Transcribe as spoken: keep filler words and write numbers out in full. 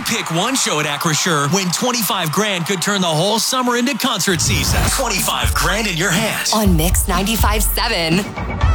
pick one show at Acrisure, win twenty-five grand could turn the whole summer into concert season. twenty-five grand in your hands. On Mix ninety-five point seven.